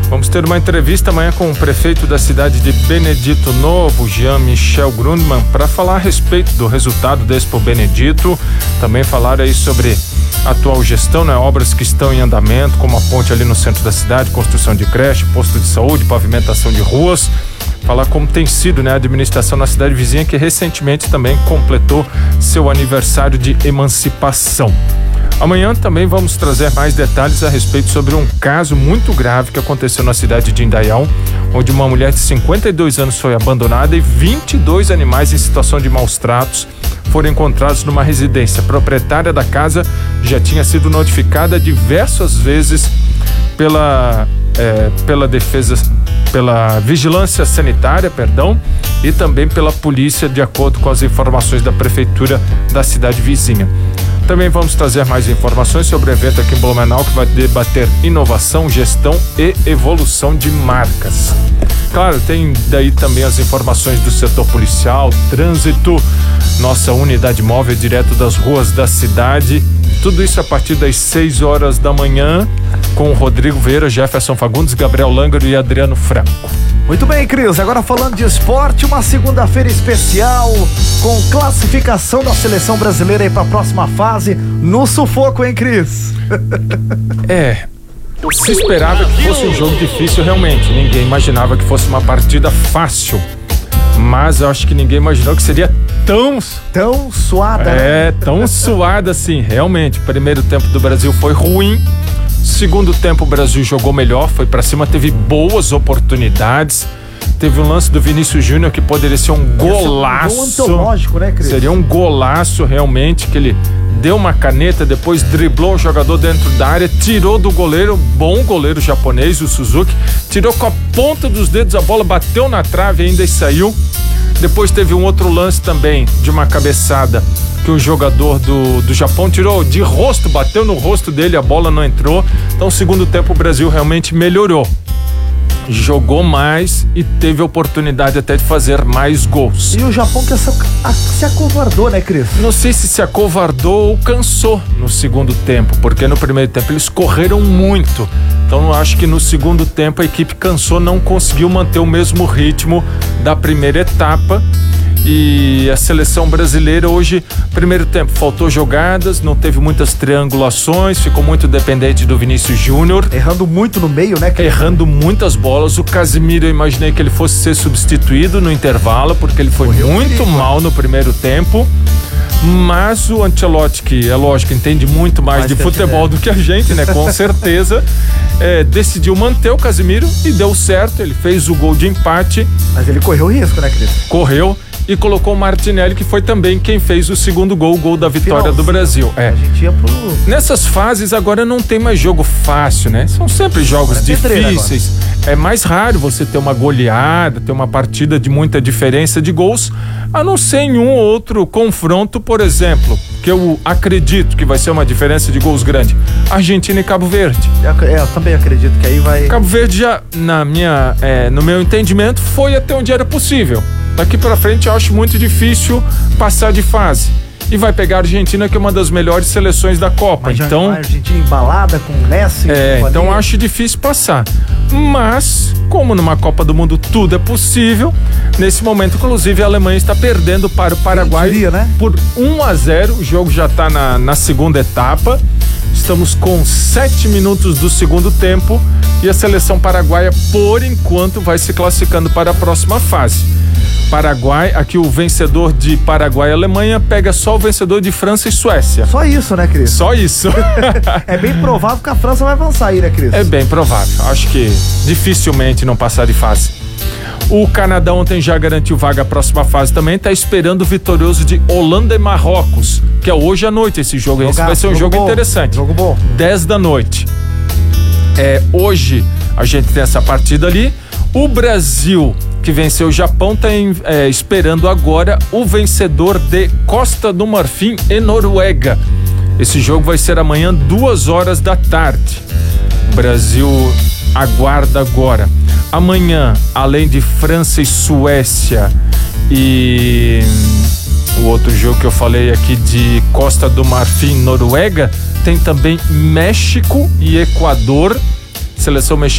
Vamos ter uma entrevista amanhã com o prefeito da cidade de Benedito Novo, Jean-Michel Grundmann, para falar a respeito do resultado da Expo Benedito. Também falar aí sobre a atual gestão, né? Obras que estão em andamento, como a ponte ali no centro da cidade, construção de creche, posto de saúde, pavimentação de ruas. Falar como tem sido, né, a administração na cidade vizinha, que recentemente também completou seu aniversário de emancipação. Amanhã também vamos trazer mais detalhes a respeito sobre um caso muito grave que aconteceu na cidade de Indaial, onde uma mulher de 52 anos foi abandonada e 22 animais em situação de maus tratos foram encontrados numa residência. A proprietária da casa já tinha sido notificada diversas vezes pela vigilância sanitária, e também pela polícia, de acordo com as informações da prefeitura da cidade vizinha. Também vamos trazer mais informações sobre o evento aqui em Blumenau, que vai debater inovação, gestão e evolução de marcas. Claro, tem daí também as informações do setor policial, trânsito, nossa unidade móvel direto das ruas da cidade. Tudo isso a partir das 6 horas da manhã, com o Rodrigo Vieira, Jefferson Fagundes, Gabriel Langaro e Adriano Franco. Muito bem, Cris. Agora falando de esporte, uma segunda-feira especial com classificação da seleção brasileira aí para a próxima fase no sufoco, hein, Cris? Se esperava que fosse um jogo difícil realmente. Ninguém imaginava que fosse uma partida fácil. Mas eu acho que ninguém imaginou que seria tão suada. Tão suada assim, realmente. O primeiro tempo do Brasil foi ruim. Segundo tempo o Brasil jogou melhor, foi pra cima, teve boas oportunidades. Teve um lance do Vinícius Júnior que poderia ser um golaço. Muito lógico, né, Cris? Seria um golaço realmente, que ele deu uma caneta, depois driblou o jogador dentro da área, tirou do goleiro, bom goleiro japonês, o Suzuki, tirou com a ponta dos dedos a bola, bateu na trave ainda e saiu. Depois teve um outro lance também de uma cabeçada que o jogador do Japão tirou de rosto, bateu no rosto dele, a bola não entrou. Então, segundo tempo, o Brasil realmente melhorou. Jogou mais e teve oportunidade até de fazer mais gols. E o Japão que se acovardou, né, Cris? Não sei se acovardou ou cansou no segundo tempo, porque no primeiro tempo eles correram muito. Então eu acho que no segundo tempo a equipe cansou, não conseguiu manter o mesmo ritmo da primeira etapa. E a seleção brasileira hoje, primeiro tempo, faltou jogadas, não teve muitas triangulações, ficou muito dependente do Vinícius Júnior. Errando muito no meio, né? Errando muitas bolas. O Casimiro, eu imaginei que ele fosse ser substituído no intervalo, porque ele foi muito mal no primeiro tempo. Mas o Ancelotti, que é lógico, entende muito mais de futebol do que a gente, né? Com certeza, decidiu manter o Casimiro e deu certo. Ele fez o gol de empate. Mas ele correu risco, né, Cris? Correu. E colocou o Martinelli, que foi também quem fez o segundo gol, o gol da vitória do Brasil. A gente ia Nessas fases agora não tem mais jogo fácil, né? São sempre jogos difíceis. É mais raro você ter uma goleada, ter uma partida de muita diferença de gols, a não ser em um ou outro confronto, por exemplo, que eu acredito que vai ser uma diferença de gols grande. Argentina e Cabo Verde. Eu também acredito que aí vai... Cabo Verde já, no meu entendimento, foi até onde era possível. Daqui pra frente eu acho muito difícil passar de fase. E vai pegar a Argentina, que é uma das melhores seleções da Copa. Então, a Argentina embalada com o Messi. Então eu acho difícil passar. Mas, como numa Copa do Mundo tudo é possível, nesse momento, inclusive, a Alemanha está perdendo para o Paraguai por 1-0. O jogo já está na segunda etapa. Estamos com 7 minutos do segundo tempo e a seleção paraguaia, por enquanto, vai se classificando para a próxima fase. Paraguai, aqui o vencedor de Paraguai e Alemanha pega só o vencedor de França e Suécia. Só isso, né, Cris? Só isso. É bem provável que a França vai avançar aí, né, Cris? É bem provável. Acho que dificilmente não passar de fase. O Canadá ontem já garantiu vaga à próxima fase também, está esperando o vitorioso de Holanda e Marrocos, que é hoje à noite esse jogo. Esse vai ser um jogo interessante. Jogo bom. 10 da noite. Hoje a gente tem essa partida ali. O Brasil, que venceu o Japão, está esperando agora o vencedor de Costa do Marfim e Noruega. Esse jogo vai ser amanhã, 2h da tarde. O Brasil aguarda agora. Amanhã, além de França e Suécia e o outro jogo que eu falei aqui de Costa do Marfim e Noruega, tem também México e Equador. Seleção mexicana